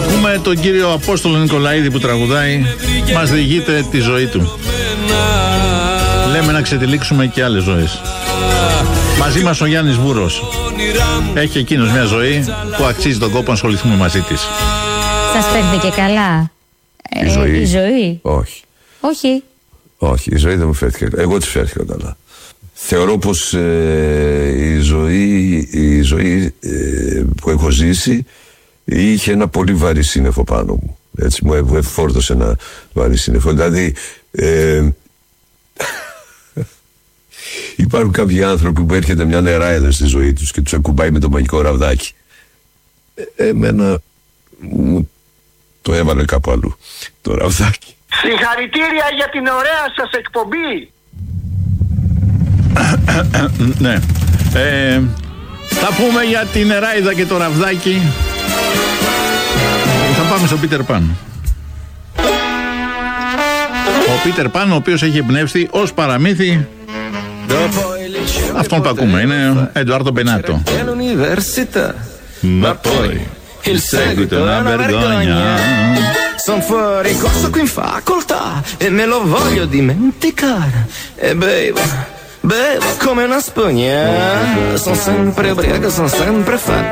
Ακούμε τον κύριο Απόστολο Νικολαίδη που τραγουδάει, μας διηγείται τη ζωή του. Λέμε να ξετυλίξουμε και άλλες ζωές. Μαζί μας ο Γιάννης Βούρος. Έχει εκείνος μια ζωή που αξίζει τον κόπο να ασχοληθούμε μαζί της. Σας φέρθηκε καλά η ζωή? Όχι. Όχι. Όχι, η ζωή δεν μου φέρθηκε. Εγώ της φέρθηκα καλά. Θεωρώ πως η ζωή που έχω ζήσει είχε ένα πολύ βαρύ σύννεφο πάνω μου. Έτσι μου εφόρτωσε ένα βαρύ σύννεφο. Δηλαδή υπάρχουν κάποιοι άνθρωποι που έρχεται μια νεράιδα στη ζωή τους και τους ακουμπάει με το μαγικό ραβδάκι. Εμένα μου το έβαλε κάπου αλλού το ραβδάκι. Συγχαρητήρια για την ωραία σας εκπομπή. Ναι. Θα πούμε για την νεράιδα και το ραβδάκι. Θα πάμε στον Πίτερ Παν. Ο Πίτερ Παν, ο οποίος έχει εμπνεύσει ως παραμύθι αυτόν που ακούμε, είναι ο Εντουάρντο Μπενάτο. Ma poi il seguito è una vergogna. Son fuori corso qui in facoltà e me lo voglio dimenticare. E bevo come una spugna. Sono sempre ubriaco, sono sempre fatto.